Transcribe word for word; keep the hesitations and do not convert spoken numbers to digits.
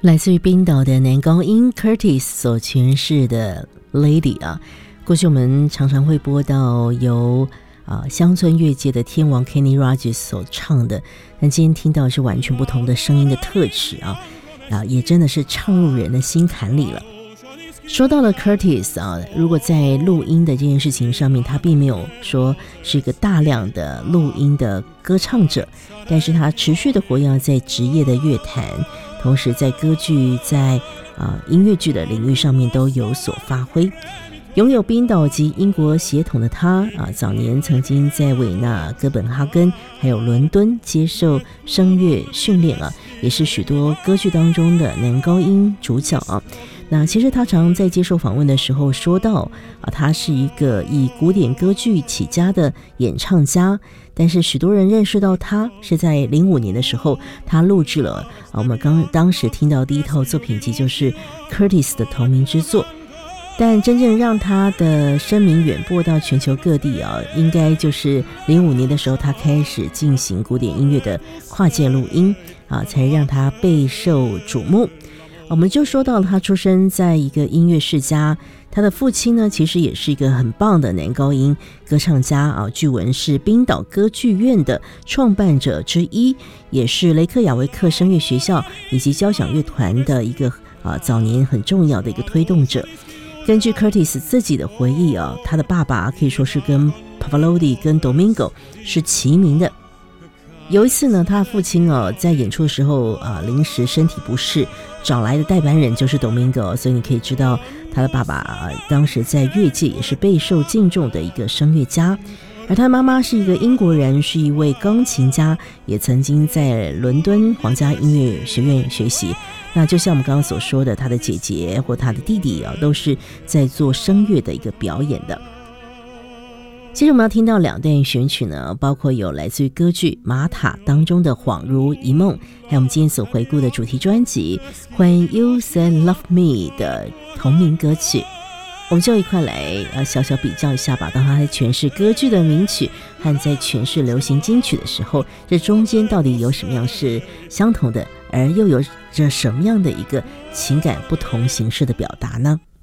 来自于冰岛的男高音 Curtis 所诠释的 Lady 啊，过去我们常常会播到由啊乡村乐界的天王 Kenny Rogers 所唱的，但今天听到是完全不同的声音的特质啊，啊也真的是唱入人的心坎里了。说到了 Curtis 啊，如果在录音的这件事情上面，他并没有说是一个大量的录音的歌唱者，但是他持续的活跃在职业的乐坛，同时在歌剧在啊音乐剧的领域上面都有所发挥。拥有冰岛及英国血统的他啊，早年曾经在维纳、哥本哈根还有伦敦接受声乐训练啊，也是许多歌剧当中的男高音主角啊。那其实他常在接受访问的时候说到啊，他是一个以古典歌剧起家的演唱家，但是许多人认识到他是在零五年的时候，他录制了啊我们刚当时听到第一套作品集就是 Curtis 的同名之作。但真正让他的声名远播到全球各地啊，应该就是零五年的时候，他开始进行古典音乐的跨界录音啊，才让他备受瞩目。我们就说到了他出生在一个音乐世家，他的父亲呢，其实也是一个很棒的男高音歌唱家啊，据闻是冰岛歌剧院的创办者之一，也是雷克雅维克声乐学校以及交响乐团的一个啊早年很重要的一个推动者。根据 Curtis 自己的回忆啊，他的爸爸可以说是跟 Pavarotti 跟 Domingo 是齐名的。有一次呢，他父亲哦在演出的时候啊，临时身体不适，找来的代班人就是 Domingo， 所以你可以知道他的爸爸啊，当时在乐界也是备受敬重的一个声乐家。而他妈妈是一个英国人，是一位钢琴家，也曾经在伦敦皇家音乐学院学习。那就像我们刚刚所说的，他的姐姐或他的弟弟啊，都是在做声乐的一个表演的。接着我们要听到两段选曲呢，包括有来自于歌剧《马塔》当中的《恍如一梦》，还有我们今天所回顾的主题专辑《When You Say Love Me》的同名歌曲。我们就一块来呃小小比较一下吧，当他在诠释歌剧的名曲和在诠释流行金曲的时候，这中间到底有什么样是相同的，而又有着什么样的一个情感不同形式的表达呢？